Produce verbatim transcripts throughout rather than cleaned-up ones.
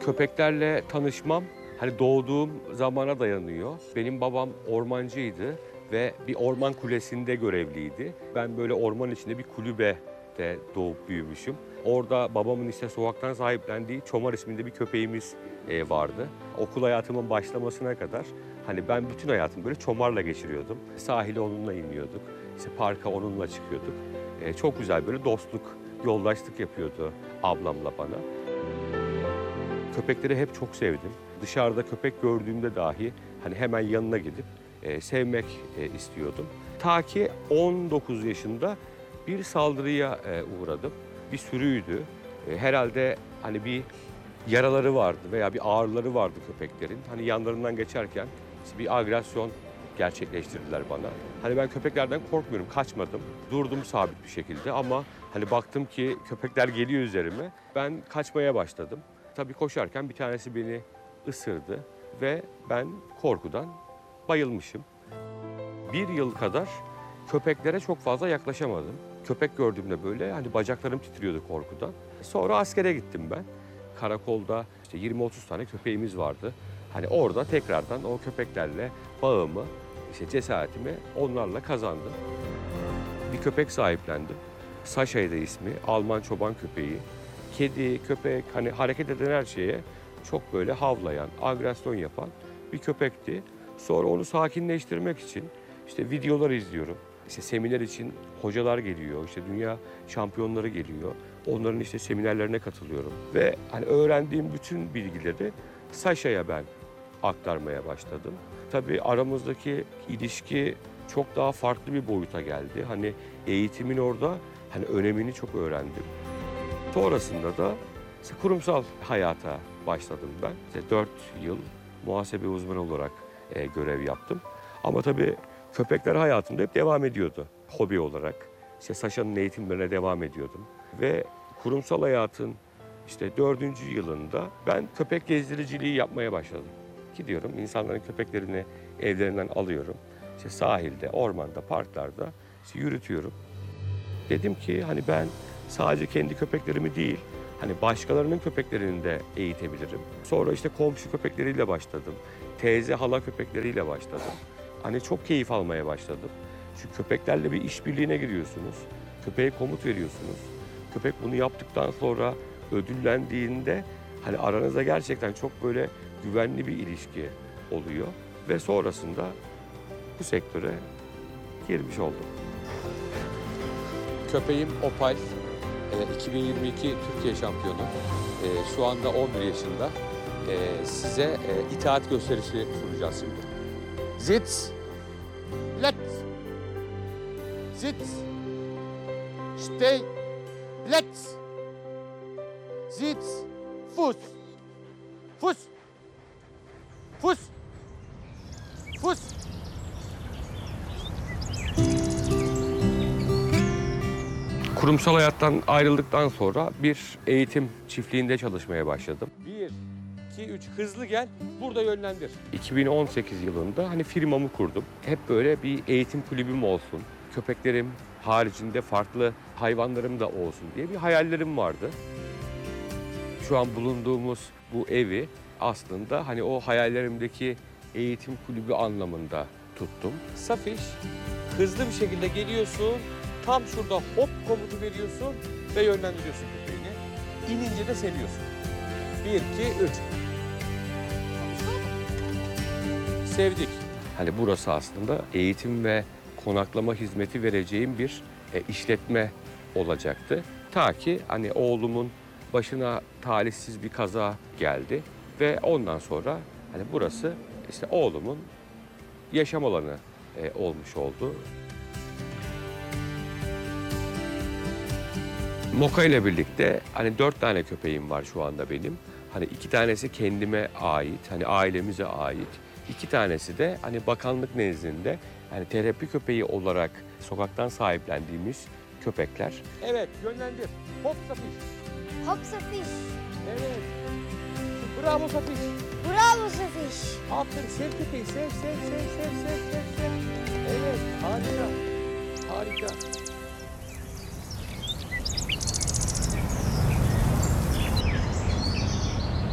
Köpeklerle tanışmam hani doğduğum zamana dayanıyor. Benim babam ormancıydı ve bir orman kulesinde görevliydi. Ben böyle orman içinde bir kulübede doğup büyümüşüm. Orada babamın işte sokaktan sahiplendiği Çomar isminde bir köpeğimiz e, vardı. Okul hayatımın başlamasına kadar hani ben bütün hayatımı böyle Çomar'la geçiriyordum. Sahile onunla iniyorduk, işte parka onunla çıkıyorduk. E, çok güzel böyle dostluk, yoldaşlık yapıyordu ablamla bana. Köpekleri hep çok sevdim. Dışarıda köpek gördüğümde dahi hani hemen yanına gidip e, sevmek e, istiyordum. Ta ki on dokuz yaşında bir saldırıya e, uğradım. Bir sürüydü. E, herhalde hani bir yaraları vardı veya bir ağrıları vardı köpeklerin. Hani yanlarından geçerken işte bir agresyon gerçekleştirdiler bana. Hani ben köpeklerden korkmuyorum, kaçmadım. Durdum sabit bir şekilde ama hani baktım ki köpekler geliyor üzerime. Ben kaçmaya başladım. Tabii koşarken bir tanesi beni ısırdı ve ben korkudan bayılmışım. Bir yıl kadar köpeklere çok fazla yaklaşamadım. Köpek gördüğümde böyle hani bacaklarım titriyordu korkudan. Sonra askere gittim ben. Karakolda işte yirmi otuz tane köpeğimiz vardı. Hani orada tekrardan o köpeklerle bağımı, işte cesaretimi onlarla kazandım. Bir köpek sahiplendim. Saşa'ydı ismi, Alman çoban köpeği. Kedi, köpek, hani hareket eden her şeye çok böyle havlayan, agresyon yapan bir köpekti. Sonra onu sakinleştirmek için işte videolar izliyorum. İşte seminer için hocalar geliyor, işte dünya şampiyonları geliyor. Onların işte seminerlerine katılıyorum. Ve hani öğrendiğim bütün bilgileri Saşa'ya ben aktarmaya başladım. Tabii aramızdaki ilişki çok daha farklı bir boyuta geldi. Hani eğitimin orada hani önemini çok öğrendim. Sonrasında da işte kurumsal hayata başladım ben. İşte dört yıl muhasebe uzmanı olarak e, görev yaptım. Ama tabii köpekler hayatımda hep devam ediyordu hobi olarak. İşte Saşa'nın eğitimlerine devam ediyordum. Ve kurumsal hayatın işte dördüncü yılında ben köpek gezdiriciliği yapmaya başladım. Gidiyorum insanların köpeklerini evlerinden alıyorum. İşte sahilde, ormanda, parklarda işte yürütüyorum. Dedim ki hani ben sadece kendi köpeklerimi değil, hani başkalarının köpeklerini de eğitebilirim. Sonra işte komşu köpekleriyle başladım. Teyze, hala köpekleriyle başladım. Hani çok keyif almaya başladım. Çünkü köpeklerle bir işbirliğine giriyorsunuz. Köpeğe komut veriyorsunuz. Köpek bunu yaptıktan sonra ödüllendiğinde hani aranızda gerçekten çok böyle güvenli bir ilişki oluyor. Ve sonrasında bu sektöre girmiş oldum. Köpeğim Opal, e, iki bin yirmi iki Türkiye şampiyonu. E, şu anda on bir yaşında. E, size e, itaat gösterisi sunacağız şimdi. Sitz, Platz, Sitz, Steh, Platz, Sitz, Fuß, Fuß, Fuß, Fuß. Kurumsal hayattan ayrıldıktan sonra bir eğitim çiftliğinde çalışmaya başladım. Bir, iki, üç. Hızlı gel. Burada yönlendir. iki bin on sekiz yılında hani firmamı kurdum. Hep böyle bir eğitim kulübüm olsun. Köpeklerim haricinde farklı hayvanlarım da olsun diye bir hayallerim vardı. Şu an bulunduğumuz bu evi aslında hani o hayallerimdeki eğitim kulübü anlamında tuttum. Safiş, hızlı bir şekilde geliyorsun. Tam şurada hop komutu veriyorsun ve yönlendiriyorsun köpeğini. İnince de seviyorsun. Bir, iki, üç. Sevdik. Hani burası aslında eğitim ve konaklama hizmeti vereceğim bir e, işletme olacaktı. Ta ki hani oğlumun başına talihsiz bir kaza geldi ve ondan sonra hani burası işte oğlumun yaşam alanı e, olmuş oldu. Moka ile birlikte hani dört tane köpeğim var şu anda benim. Hani iki tanesi kendime ait, hani ailemize ait. İki tanesi de hani bakanlık nezdinde hani terapi köpeği olarak sokaktan sahiplendiğimiz köpekler. Evet, yönlendir. Hop Safiş. Hop Safiş. Evet. Bravo Safiş. Bravo Safiş. Aferin. Sev köpeği. Sev, sev, sev, sev, sev, sev, sev. Evet, harika. Harika.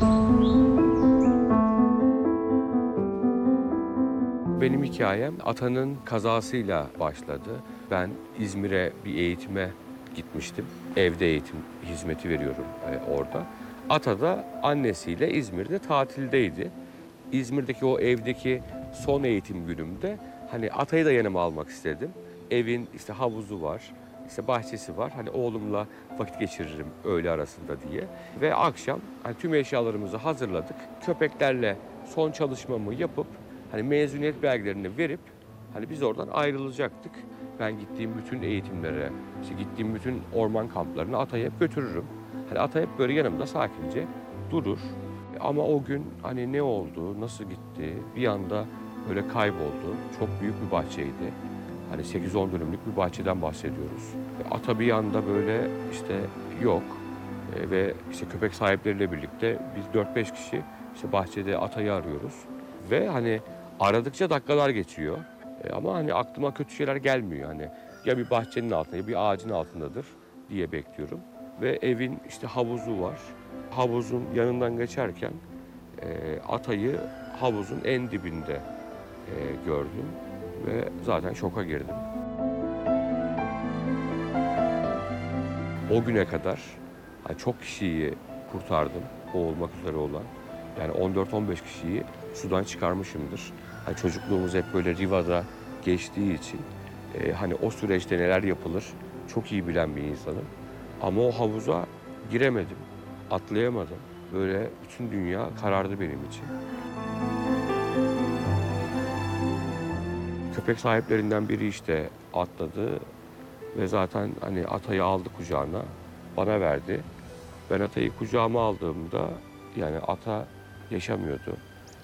Benim hikayem Ata'nın kazasıyla başladı. Ben İzmir'e bir eğitime gitmiştim. Evde eğitim hizmeti veriyorum e, orada. Ata da annesiyle İzmir'de tatildeydi. İzmir'deki o evdeki son eğitim günümde hani Ata'yı da yanıma almak istedim. Evin işte havuzu var, işte bahçesi var. Hani oğlumla vakit geçiririm öğle arasında diye. Ve akşam hani tüm eşyalarımızı hazırladık. Köpeklerle son çalışmamı yapıp hani mezuniyet belgelerini verip hani biz oradan ayrılacaktık. Ben gittiğim bütün eğitimlere, işte gittiğim bütün orman kamplarına Ata'yı hep götürürüm. Hani Ata hep böyle yanımda sakince durur. Ama o gün hani ne oldu, nasıl gitti, bir anda böyle kayboldu. Çok büyük bir bahçeydi. Hani sekiz on dönümlük bir bahçeden bahsediyoruz. Ata bir anda böyle işte yok. E, ve işte köpek sahipleriyle birlikte biz dört beş kişi işte bahçede Ata'yı arıyoruz. Ve hani aradıkça dakikalar geçiyor. E, ama hani aklıma kötü şeyler gelmiyor. Hani ya bir bahçenin altında ya bir ağacın altındadır diye bekliyorum. Ve evin işte havuzu var. Havuzun yanından geçerken e, Ata'yı havuzun en dibinde e, gördüm ve zaten şoka girdim. O güne kadar hani çok kişiyi kurtardım, boğulmak üzere olan. Yani on dört on beş kişiyi sudan çıkarmışımdır. Hani çocukluğumuz hep böyle Riva'da geçtiği için e, hani o süreçte neler yapılır çok iyi bilen bir insanım. Ama o havuza giremedim, atlayamadım. Böyle bütün dünya karardı benim için. Köpek sahiplerinden biri işte atladı ve zaten hani Ata'yı aldı kucağına, bana verdi. Ben Ata'yı kucağıma aldığımda yani Ata yaşamıyordu.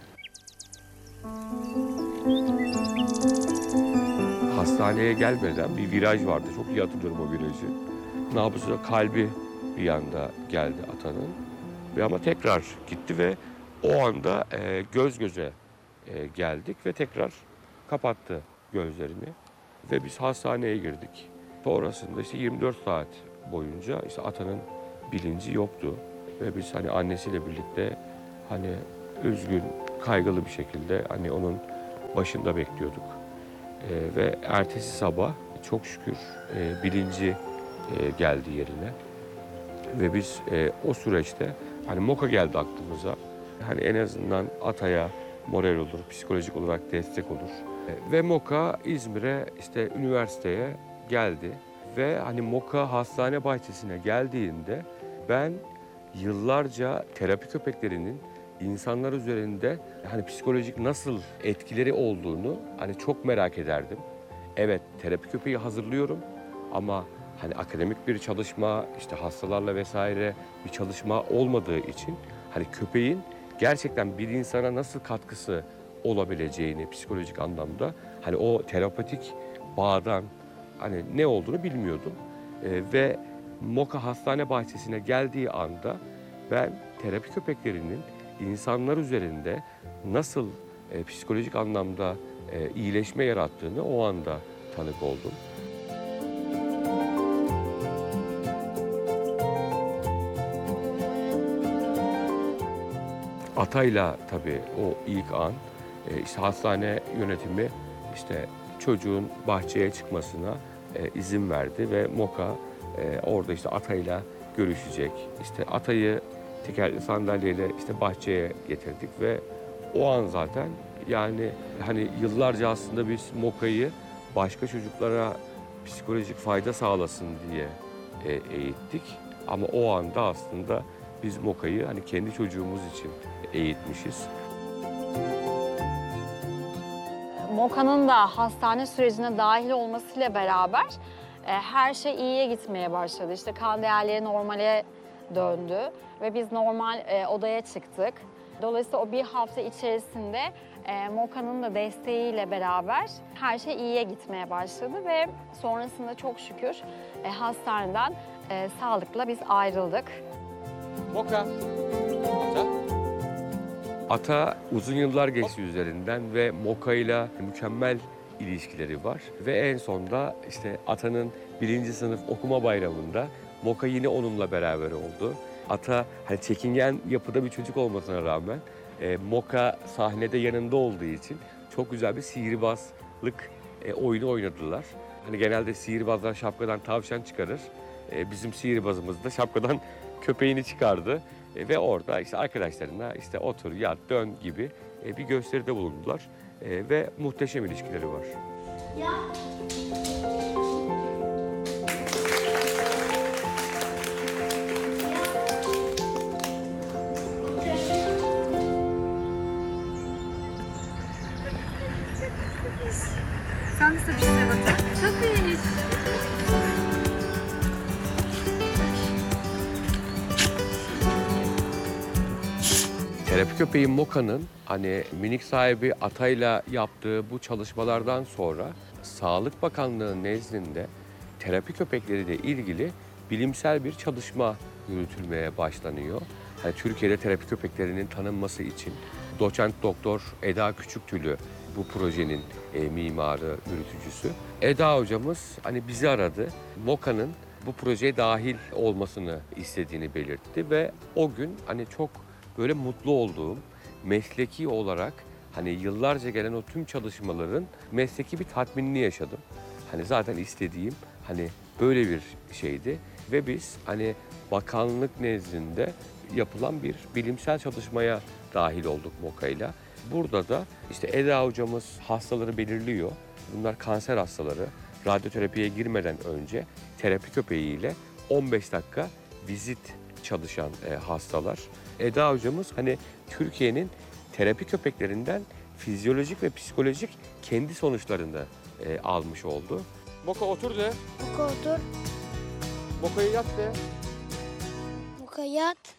Hastaneye gelmeden bir viraj vardı. Çok iyi hatırlıyorum o virajı. Nabzı, kalbi bir anda geldi Ata'nın. Ve ama tekrar gitti ve o anda e, göz göze e, geldik ve tekrar kapattı gözlerini. Ve biz hastaneye girdik. Sonrasında işte yirmi dört saat boyunca işte Ata'nın bilinci yoktu. Ve biz hani annesiyle birlikte hani üzgün, kaygılı bir şekilde hani onun başında bekliyorduk. E, ve ertesi sabah çok şükür e, bilinci e, geldi yerine. Ve biz e, o süreçte hani Moka geldi aklımıza. Hani en azından Ata'ya moral olur, psikolojik olarak destek olur. E, ve Moka İzmir'e işte üniversiteye geldi. Ve hani Moka hastane bahçesine geldiğinde ben yıllarca terapi köpeklerinin insanlar üzerinde hani psikolojik nasıl etkileri olduğunu hani çok merak ederdim. Evet, terapi köpeği hazırlıyorum ama hani akademik bir çalışma, işte hastalarla vesaire bir çalışma olmadığı için hani köpeğin gerçekten bir insana nasıl katkısı olabileceğini psikolojik anlamda hani o terapatik bağdan hani ne olduğunu bilmiyordum. Ee, ve Moka hastane bahçesine geldiği anda ben terapi köpeklerinin insanlar üzerinde nasıl e, psikolojik anlamda e, iyileşme yarattığını o anda tanık oldum. Ata'yla tabii o ilk an e, işte hastane yönetimi işte çocuğun bahçeye çıkmasına e, izin verdi ve Moka e, orada işte Ata'yla görüşecek. İşte Ata'yı tekerlekli sandalyeyle işte bahçeye getirdik ve o an zaten yani hani yıllarca aslında biz Moka'yı başka çocuklara psikolojik fayda sağlasın diye e, eğittik. Ama o anda aslında biz Moka'yı hani kendi çocuğumuz için eğitmişiz. Moka'nın da hastane sürecine dahil olmasıyla beraber e, her şey iyiye gitmeye başladı. İşte kan değerleri normale döndü ve biz normal e, odaya çıktık. Dolayısıyla o bir hafta içerisinde e, Moka'nın da desteğiyle beraber her şey iyiye gitmeye başladı ve sonrasında çok şükür e, hastaneden e, sağlıkla biz ayrıldık. Moka. Ata. Ata uzun yıllar geçti üzerinden ve Moka ile mükemmel ilişkileri var. Ve en sonda işte Ata'nın birinci sınıf okuma bayramında Moka yine onunla beraber oldu. ata hani çekingen yapıda bir çocuk olmasına rağmen e, Moka sahnede yanında olduğu için çok güzel bir sihirbazlık e, oyunu oynadılar. Hani genelde sihirbazlar şapkadan tavşan çıkarır. E, bizim sihirbazımız da şapkadan köpeğini çıkardı. E, ve orada işte arkadaşlarına işte otur, yat, dön gibi e, bir gösteride bulundular. E, ve muhteşem ilişkileri var. Sen de bir şey bak. Çok iyi. Terapi köpeği Moka'nın hani minik sahibi Ata'yla yaptığı bu çalışmalardan sonra Sağlık Bakanlığı nezdinde terapi köpekleriyle ilgili bilimsel bir çalışma yürütülmeye başlanıyor. Hani Türkiye'de terapi köpeklerinin tanınması için doçent doktor Eda Küçüktülü bu projenin e, mimarı, yürütücüsü. Eda hocamız hani bizi aradı. Moka'nın bu projeye dahil olmasını istediğini belirtti ve o gün hani çok böyle mutlu olduğum, mesleki olarak hani yıllarca gelen o tüm çalışmaların mesleki bir tatminini yaşadım. Hani zaten istediğim hani böyle bir şeydi ve biz hani bakanlık nezdinde yapılan bir bilimsel çalışmaya dahil olduk Moka'yla. Burada da işte Eda hocamız hastaları belirliyor. Bunlar kanser hastaları. Radyoterapiye girmeden önce terapi köpeğiyle on beş dakika vizit çalışan e, hastalar. Eda hocamız hani Türkiye'nin terapi köpeklerinden fizyolojik ve psikolojik kendi sonuçlarını e, almış oldu. Moka otur de. Moka otur. Moka'ya yat de. Moka yat.